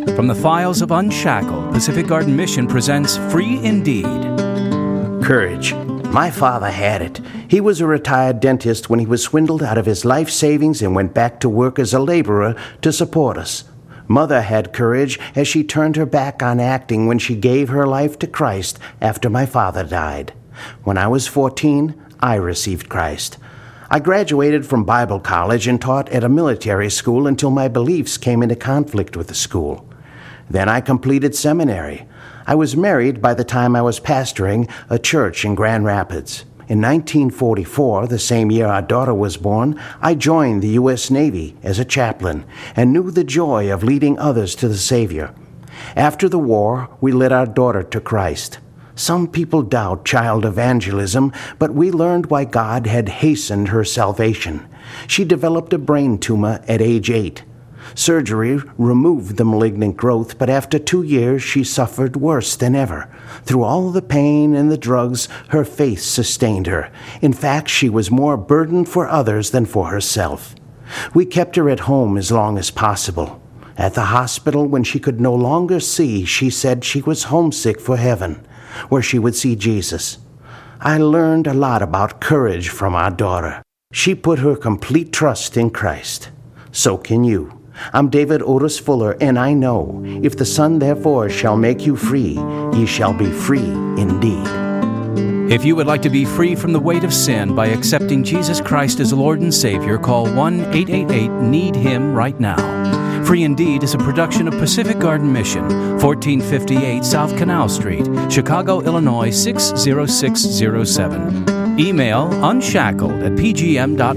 From the files of Unshackled, Pacific Garden Mission presents Free Indeed. Courage. My father had it. He was a retired dentist when he was swindled out of his life savings and went back to work as a laborer to support us. Mother had courage as she turned her back on acting when she gave her life to Christ after my father died. When I was 14, I received Christ. I graduated from Bible college and taught at a military school until my beliefs came into conflict with the school. Then I completed seminary. I was married by the time I was pastoring a church in Grand Rapids. In 1944, the same year our daughter was born, I joined the U.S. Navy as a chaplain and knew the joy of leading others to the Savior. After the war, we led our daughter to Christ. Some people doubt child evangelism, but we learned why God had hastened her salvation. She developed a brain tumor at age 8. Surgery removed the malignant growth, but after 2 years she suffered worse than ever. Through all the pain and the drugs, her faith sustained her. In fact, she was more burdened for others than for herself. We kept her at home as long as possible. At the hospital, when she could no longer see, she said she was homesick for heaven, where she would see Jesus. I learned a lot about courage from our daughter. She put her complete trust in Christ. So can you. I'm David Otis Fuller, and I know, if the Son therefore shall make you free, ye shall be free indeed. If you would like to be free from the weight of sin by accepting Jesus Christ as Lord and Savior, call 1-888-NEED-HIM right now. Free Indeed is a production of Pacific Garden Mission, 1458 South Canal Street, Chicago, Illinois 60607. Email unshackled@pgm.org.